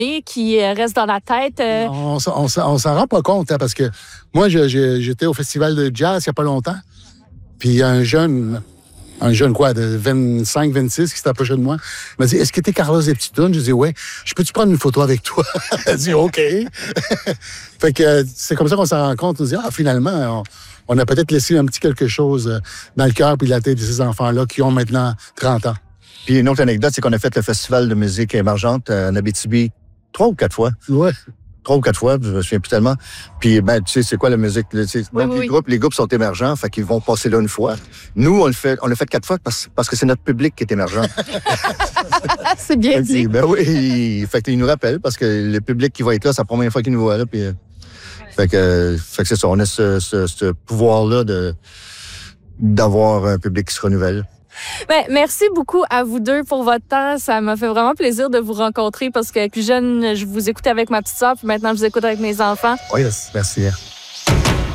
qui reste dans la tête. On s'en rend pas compte, hein, parce que moi, j'étais au festival de jazz il n'y a pas longtemps. Puis il y a un jeune quoi, de 25, 26, qui s'est approché de moi. Il m'a dit, est-ce que t'es Carlos Desptitoun? Je dis, ouais. Je peux-tu prendre une photo avec toi? Elle dit, OK. Fait que c'est comme ça qu'on s'en rend compte. On se dit, finalement, on a peut-être laissé un petit quelque chose dans le cœur puis la tête de ces enfants-là qui ont maintenant 30 ans. Puis une autre anecdote, c'est qu'on a fait le festival de musique émergente en Abitibi 3 ou 4 fois. Ouais. 3 ou 4 fois, je me souviens plus tellement. Puis, tu sais, c'est quoi la musique? Les groupes sont émergents, fait qu'ils vont passer là une fois. Nous, on l'a fait 4 fois parce que c'est notre public qui est émergent. C'est bien dit. Ben oui, fait qu'ils nous rappellent parce que le public qui va être là, c'est la première fois qu'il nous voit là. Puis, fait que c'est ça, on a ce pouvoir-là d'avoir un public qui se renouvelle. Ben, merci beaucoup à vous deux pour votre temps. Ça m'a fait vraiment plaisir de vous rencontrer parce que plus jeune, je vous écoutais avec ma petite sœur, puis maintenant je vous écoute avec mes enfants. Oui, merci.